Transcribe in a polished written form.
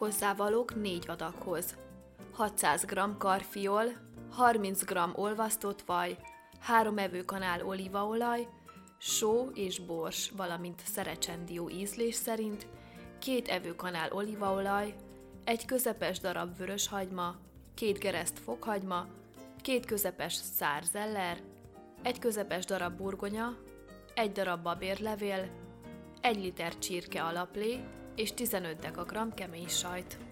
Hozzávalók 4 adaghoz: 600 g karfiol, 30 g olvasztott vaj, 3 evőkanál olívaolaj, só és bors, valamint szerecsendió ízlés szerint, 2 evőkanál olívaolaj, 1 közepes darab vöröshagyma, 2 gereszt fokhagyma, 2 közepes szárzeller, 1 közepes darab burgonya, 1 darab babérlevél, 1 liter csirke alaplé és 15 dekagram kemény sajt.